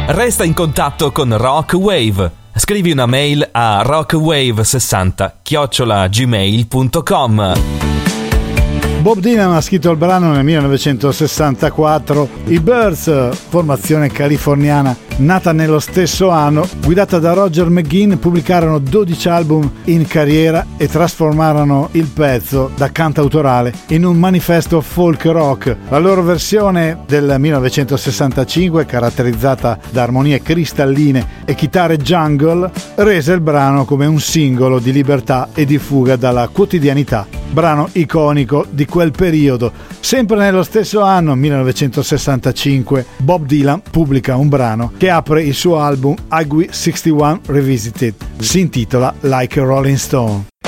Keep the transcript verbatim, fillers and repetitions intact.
Resta in contatto con Rock Wave. Scrivi una mail a rockwave sessanta chiocciola gmail punto com. Bob Dylan ha scritto il brano nel millenovecentosessantaquattro. I Byrds, formazione californiana nata nello stesso anno, guidata da Roger McGuinn, pubblicarono dodici album in carriera e trasformarono il pezzo da cantautorale in un manifesto folk rock. La loro versione del millenovecentosessantacinque, caratterizzata da armonie cristalline e chitarre jungle, rese il brano come un singolo di libertà e di fuga dalla quotidianità. Brano iconico di quel periodo. Sempre nello stesso anno, millenovecentosessantacinque, Bob Dylan pubblica un brano che apre il suo album I G W sessantuno Revisited. Si intitola Like a Rolling Stone.